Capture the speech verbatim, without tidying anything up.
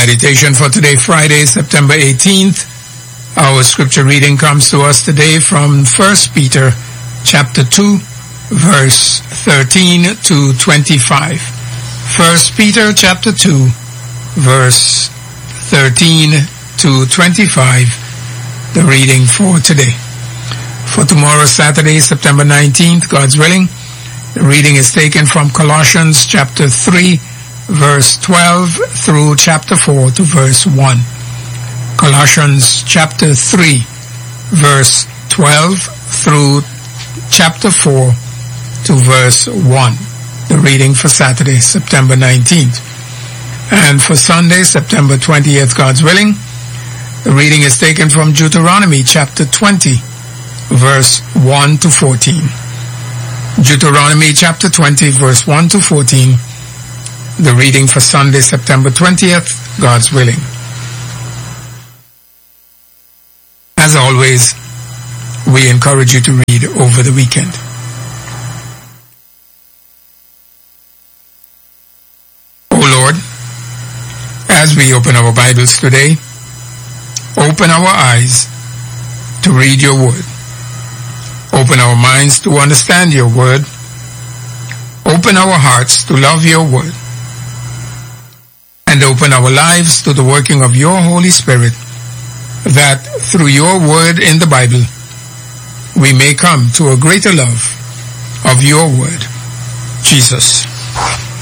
meditation for today, Friday, September eighteenth. Our scripture reading comes to us today from First Peter chapter two, verse thirteen to twenty-five. First Peter chapter two, verse thirteen to twenty-five, the reading for today. For tomorrow, Saturday, September nineteenth, God's willing, the reading is taken from Colossians chapter three, verse twelve through chapter four to verse one. Colossians chapter three, verse twelve through chapter four to verse one. The reading for Saturday, September nineteenth. And for Sunday, September twentieth, God's willing, the reading is taken from Deuteronomy chapter twenty, verse one to fourteen. Deuteronomy chapter twenty, verse one to fourteen. The reading for Sunday, September twentieth, God's willing. As always, we encourage you to read over the weekend. O Lord, as we open our Bibles today, open our eyes to read your word. Open our minds to understand your word. Open our hearts to love your word. And open our lives to the working of your Holy Spirit, that through your word in the Bible, we may come to a greater love of your word, Jesus.